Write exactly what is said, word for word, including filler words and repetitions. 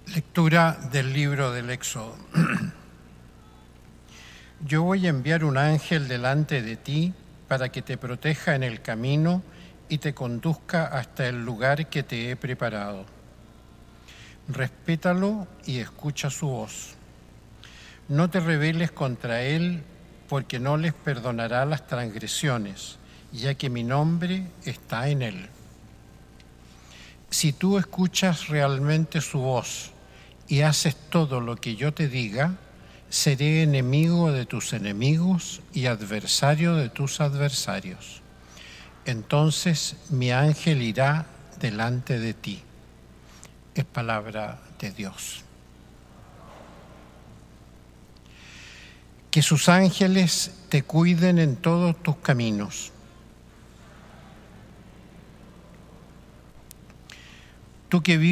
Lectura del libro del Éxodo. Yo voy a enviar un ángel delante de ti para que te proteja en el camino y te conduzca hasta el lugar que te he preparado. Respétalo y escucha su voz. No te rebeles contra él, porque no les perdonará las transgresiones, ya que mi nombre está en él. Si tú escuchas realmente su voz y haces todo lo que yo te diga, seré enemigo de tus enemigos y adversario de tus adversarios. Entonces mi ángel irá delante de ti. Es palabra de Dios. Que sus ángeles te cuiden en todos tus caminos. Tú que vives